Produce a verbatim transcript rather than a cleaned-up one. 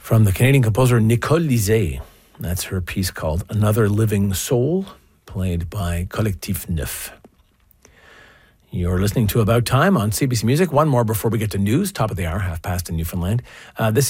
from the Canadian composer Nicole Lisée. That's her piece called Another Living Soul, played by Collectif Neuf. You're listening to About Time on C B C Music. One more before we get to news, top of the hour, half past in Newfoundland. Uh, this